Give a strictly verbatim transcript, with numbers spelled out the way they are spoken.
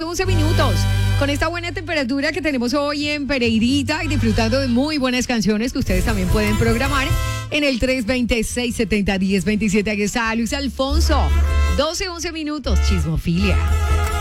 once minutos. Con esta buena temperatura que tenemos hoy en Pereirita y disfrutando de muy buenas canciones que ustedes también pueden programar en el tres dos cero, seis siete cero, uno cero dos siete. Aquí está Luis Alfonso. doce, once minutos. Chismofilia.